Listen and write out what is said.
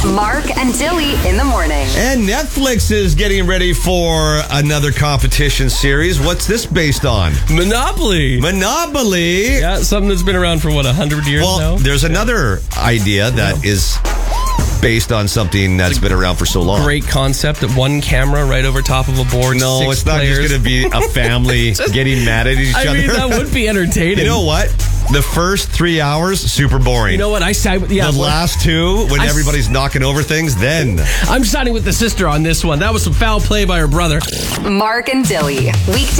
Mark and Dilly in the morning. And Netflix is getting ready for another competition series. What's this based on? Monopoly. Yeah, something that's been around for, 100 years now? Well, there's another idea that is based on something that's been around for so long. Great concept. One camera right over top of a board. No, 6 it's not players. just going to be a family getting mad at each other. I mean, that would be entertaining. You know what? The first 3 hours, super boring. You know what? The last 2, when everybody's knocking over things, then. I'm siding with the sister on this one. That was some foul play by her brother. Mark and Dilly. Weekday